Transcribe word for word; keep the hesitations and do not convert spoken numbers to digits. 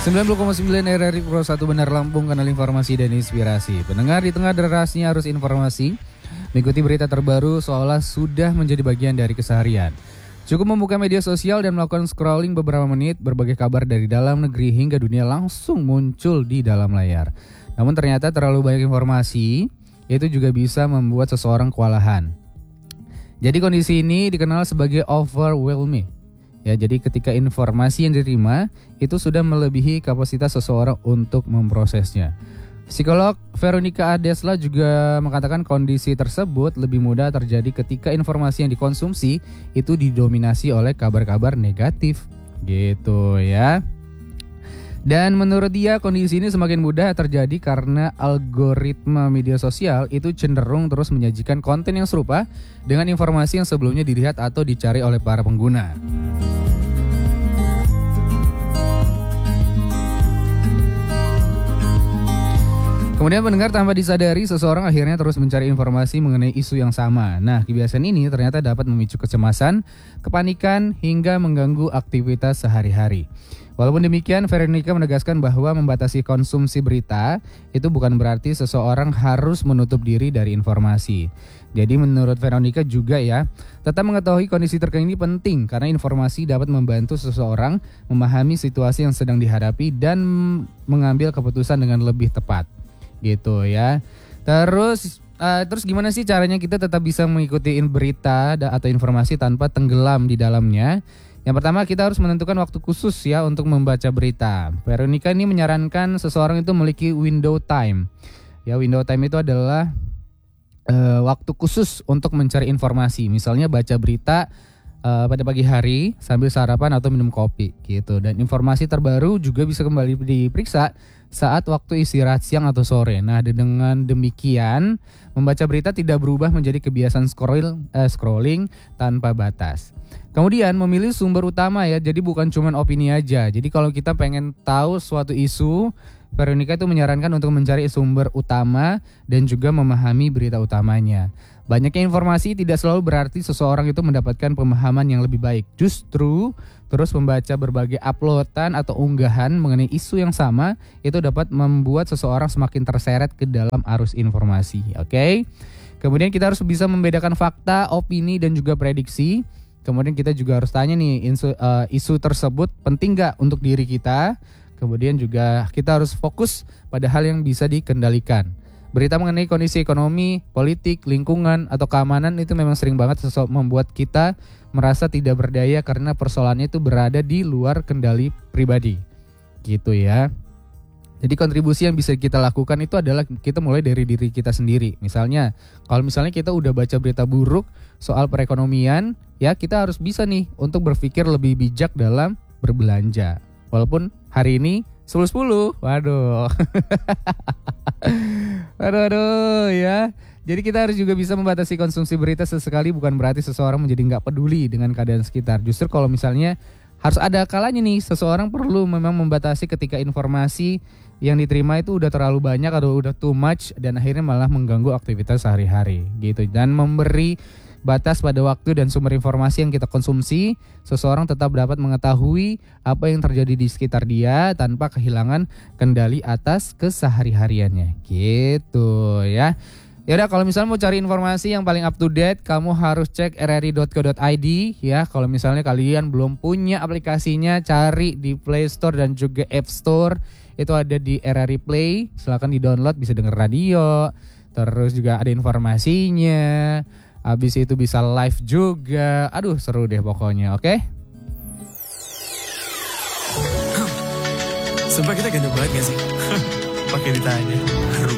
sembilan puluh koma sembilan R R I Pro satu Benar Lampung, kanal informasi dan inspirasi. Pendengar, di tengah derasnya arus informasi, mengikuti berita terbaru seolah sudah menjadi bagian dari keseharian. Cukup membuka media sosial dan melakukan scrolling beberapa menit, berbagai kabar dari dalam negeri hingga dunia langsung muncul di dalam layar. Namun ternyata terlalu banyak informasi, itu juga bisa membuat seseorang kewalahan. Jadi kondisi ini dikenal sebagai overwhelming. Ya, jadi ketika informasi yang diterima itu sudah melebihi kapasitas seseorang untuk memprosesnya. Psikolog Veronica Adesla juga mengatakan kondisi tersebut lebih mudah terjadi ketika informasi yang dikonsumsi itu didominasi oleh kabar-kabar negatif, gitu ya. Dan menurut dia kondisi ini semakin mudah terjadi karena algoritma media sosial itu cenderung terus menyajikan konten yang serupa dengan informasi yang sebelumnya dilihat atau dicari oleh para pengguna. Kemudian pendengar, tanpa disadari seseorang akhirnya terus mencari informasi mengenai isu yang sama. Nah, kebiasaan ini ternyata dapat memicu kecemasan, kepanikan, hingga mengganggu aktivitas sehari-hari. Walaupun demikian, Veronica menegaskan bahwa membatasi konsumsi berita itu bukan berarti seseorang harus menutup diri dari informasi. Jadi menurut Veronica juga ya, tetap mengetahui kondisi terkini penting karena informasi dapat membantu seseorang memahami situasi yang sedang dihadapi dan mengambil keputusan dengan lebih tepat. Gitu ya. Terus uh, terus gimana sih caranya kita tetap bisa mengikuti berita atau informasi tanpa tenggelam di dalamnya? Yang pertama, kita harus menentukan waktu khusus ya untuk membaca berita. Veronica ini menyarankan seseorang itu memiliki window time. Ya, window time itu adalah uh, waktu khusus untuk mencari informasi. Misalnya baca berita uh, pada pagi hari sambil sarapan atau minum kopi gitu. Dan informasi terbaru juga bisa kembali diperiksa saat waktu istirahat siang atau sore. Nah, dengan demikian membaca berita tidak berubah menjadi kebiasaan scroll, eh, scrolling tanpa batas. Kemudian memilih sumber utama ya, jadi bukan cuma opini aja. Jadi kalau kita pengen tahu suatu isu, Veronica itu menyarankan untuk mencari sumber utama dan juga memahami berita utamanya. Banyaknya informasi tidak selalu berarti seseorang itu mendapatkan pemahaman yang lebih baik. Justru terus membaca berbagai uploadan atau unggahan mengenai isu yang sama itu dapat membuat seseorang semakin terseret ke dalam arus informasi. Oke. Okay? Kemudian kita harus bisa membedakan fakta, opini dan juga prediksi. Kemudian kita juga harus tanya nih, isu, uh, isu tersebut penting gak untuk diri kita? Kemudian juga kita harus fokus pada hal yang bisa dikendalikan. Berita mengenai kondisi ekonomi, politik, lingkungan, atau keamanan itu memang sering banget membuat kita merasa tidak berdaya karena persoalannya itu berada di luar kendali pribadi. Gitu ya. Jadi kontribusi yang bisa kita lakukan itu adalah kita mulai dari diri kita sendiri. Misalnya, kalau misalnya kita udah baca berita buruk soal perekonomian, ya kita harus bisa nih untuk berpikir lebih bijak dalam berbelanja. Walaupun hari ini sepuluh sepuluh, waduh. Aduh, aduh ya. Jadi kita harus juga bisa membatasi konsumsi berita sesekali, bukan berarti seseorang menjadi nggak peduli dengan keadaan sekitar. Justru kalau misalnya harus ada kalanya nih, seseorang perlu memang membatasi ketika informasi yang diterima itu udah terlalu banyak atau udah too much dan akhirnya malah mengganggu aktivitas sehari-hari gitu. Dan memberi batas pada waktu dan sumber informasi yang kita konsumsi, seseorang tetap dapat mengetahui apa yang terjadi di sekitar dia tanpa kehilangan kendali atas kesehari-hariannya. Gitu ya. Ya udah, kalau misalnya mau cari informasi yang paling up to date, kamu harus cek r r i dot co dot i d ya. Kalau misalnya kalian belum punya aplikasinya, cari di Play Store dan juga App Store. Itu ada di R R I Play, silakan di-download, bisa denger radio, terus juga ada informasinya. Habis itu bisa live juga. Aduh, seru deh pokoknya, oke? Okay? Sumpah kita ganteng banget gak sih? Pakai ditanya.